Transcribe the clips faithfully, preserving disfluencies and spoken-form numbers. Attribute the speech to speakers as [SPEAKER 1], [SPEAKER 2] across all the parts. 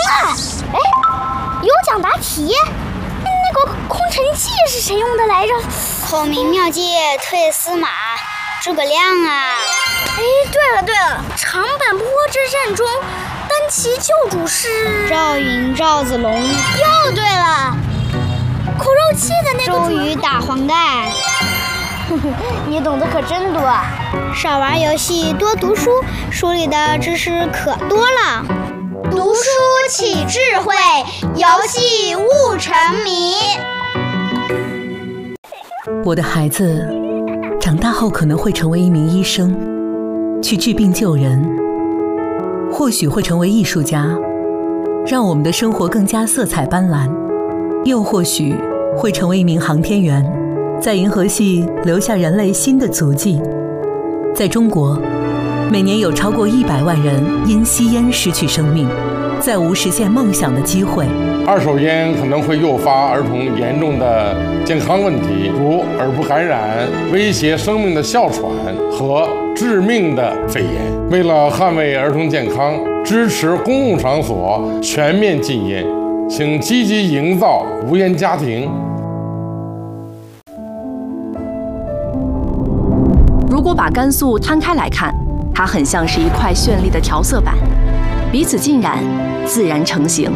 [SPEAKER 1] 了！哎，有奖答题，那个空城计是谁用的来着？
[SPEAKER 2] 孔明妙计退司马，诸葛亮啊！
[SPEAKER 1] 哎，对了对了，长坂坡之战中，单骑救主是
[SPEAKER 2] 赵云、赵子龙。
[SPEAKER 1] 又对了，口肉计的那个
[SPEAKER 2] 周瑜打黄盖。
[SPEAKER 1] 你懂得可真多。
[SPEAKER 2] 少玩游戏，多读书，书里的知识可多了。
[SPEAKER 1] 读书起智慧，游戏悟沉迷。
[SPEAKER 3] 我的孩子长大后可能会成为一名医生，去治病救人，或许会成为艺术家，让我们的生活更加色彩斑斓，又或许会成为一名航天员，在银河系留下人类新的足迹。在中国，每年有超过一百万人因吸烟失去生命，再无实现梦想的机会。
[SPEAKER 4] 二手烟可能会诱发儿童严重的健康问题，如耳部感染、威胁生命的哮喘和致命的肺炎。为了捍卫儿童健康，支持公共场所全面禁烟，请积极营造无烟家庭。
[SPEAKER 5] 如果把甘肃摊开来看，它很像是一块绚丽的调色板，彼此浸染，自然成型。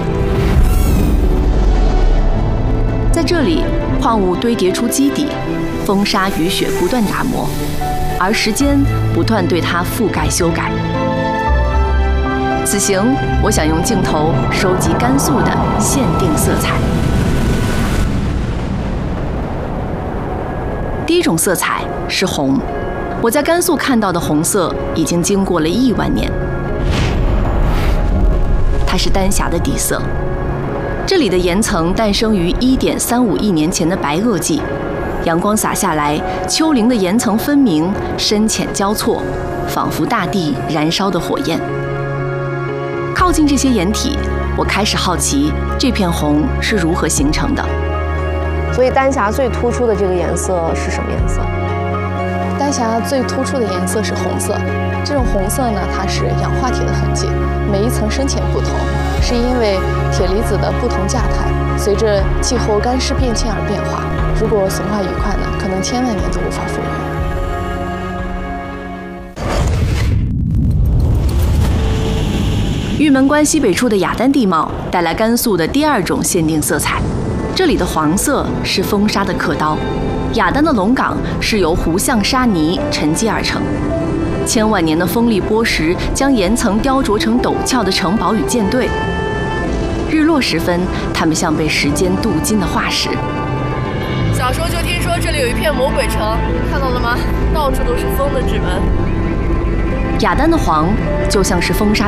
[SPEAKER 5] 在这里，矿物堆叠出基底，风沙雨雪不断打磨，而时间不断对它覆盖修改。此行，我想用镜头收集甘肃的限定色彩。第一种色彩是红，我在甘肃看到的红色已经经过了亿万年，它是丹霞的底色。这里的岩层诞生于一点三五亿年前的白垩纪，阳光洒下来，丘陵的岩层分明，深浅交错，仿佛大地燃烧的火焰。靠近这些岩体，我开始好奇这片红是如何形成的。
[SPEAKER 6] 所以丹霞最突出的这个颜色是什么颜色？
[SPEAKER 7] 丹霞最突出的颜色是红色。这种红色呢，它是氧化铁的痕迹，每一层深浅不同，是因为铁离子的不同价态随着气候干湿变迁而变化。如果损坏愉快呢，可能千万年都无法复原。玉门关西北处的雅丹地貌带来甘肃的第二种限定色彩，这里的黄色是风沙的刻刀。雅丹的龙岗是由湖相沙泥沉积而成，千万年的风力剥蚀将岩层雕琢成陡峭的城堡与舰队。日落时分，它们像被时间镀金的化石。
[SPEAKER 8] 小时候就听说这里有一片魔鬼城，看到了吗？到处都是风的指纹。
[SPEAKER 5] 雅丹的黄就像是风沙